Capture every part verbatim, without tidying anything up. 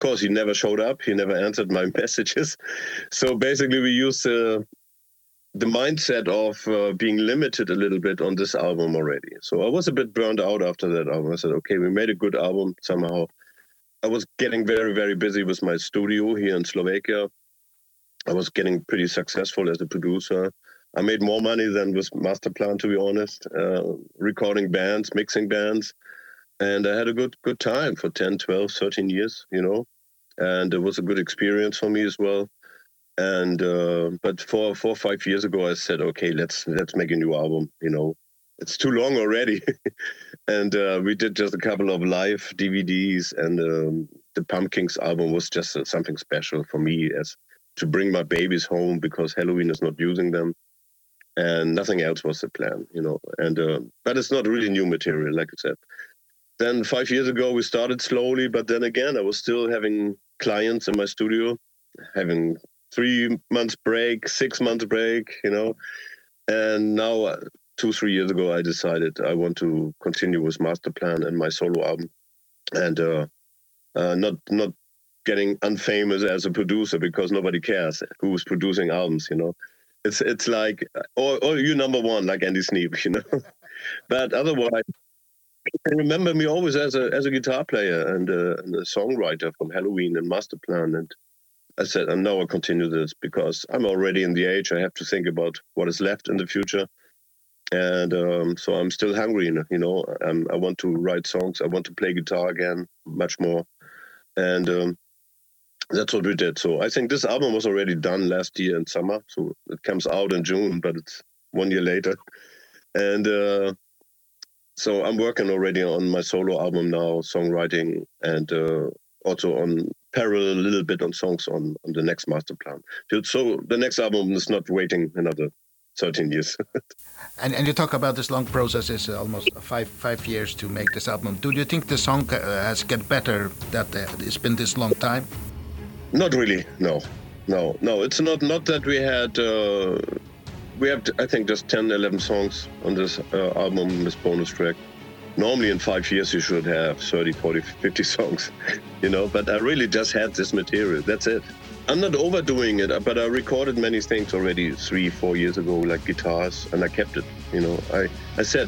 course, he never showed up. He never answered my messages. So basically, we used uh, the mindset of uh, being limited a little bit on this album already. So I was a bit burned out after that album. I said, okay, we made a good album somehow. I was getting very, very busy with my studio here in Slovakia. I was getting pretty successful as a producer. I made more money than with Masterplan, to be honest, uh, recording bands, mixing bands. And I had a good good time for ten, twelve, thirteen years, you know. And it was a good experience for me as well. And uh, but four, four, five years ago, I said, okay, let's let's make a new album. You know, it's too long already. And uh, we did just a couple of live D V Ds, and um, the Pumpkins album was just uh, something special for me, as to bring my babies home, because Helloween is not using them, and nothing else was the plan. You know, and uh, but it's not really new material, like I said. Then five years ago, we started slowly, but then again, I was still having clients in my studio, having three months break, six months break, you know. And now, uh, two, three years ago, I decided I want to continue with Masterplan and my solo album, and uh, uh, not not getting unfamous as a producer, because nobody cares who's producing albums, you know. It's it's like, or, or you number one, like Andy Sneap, you know. But otherwise, I remember me always as a as a guitar player and, uh, and a songwriter from Helloween and Masterplan. And I said, and now I continue this, because I'm already in the age I have to think about what is left in the future. And um, so I'm still hungry, you know. Um, I want to write songs. I want to play guitar again, much more. And um, that's what we did. So I think this album was already done last year in summer. So it comes out in June, but it's one year later. And uh, so I'm working already on my solo album now, songwriting, and uh, also on parallel a little bit on songs on, on the next Masterplan. So the next album is not waiting another thirteen years. and and you talk about this long process, is almost five five years to make this album. Do you think the song uh, has get better that uh, it's been this long time? Not really. No, no, no. It's not not that we had. Uh, we have, I think, just ten, eleven songs on this uh, album, this bonus track. Normally in five years you should have thirty, forty, fifty songs, you know. But I really just had this material. That's it. I'm not overdoing it, but I recorded many things already three, four years ago, like guitars, and I kept it. You know, I, I said,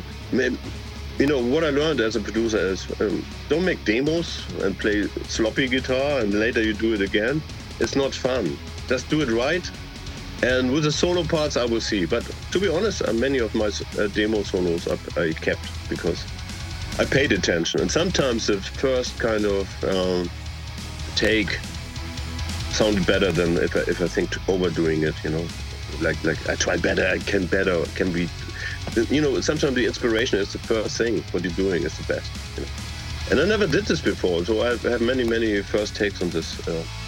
you know, what I learned as a producer is um, don't make demos and play sloppy guitar and later you do it again. It's not fun. Just do it right. And with the solo parts, I will see. But to be honest, uh, many of my uh, demo solos I, I kept, because I paid attention. And sometimes the first kind of um, take sounded better than if I, if I think overdoing it, you know, like like I try better, I can better, can be, you know, sometimes the inspiration is the first thing, what you're doing is the best, you know. And I never did this before, so I have many, many first takes on this uh,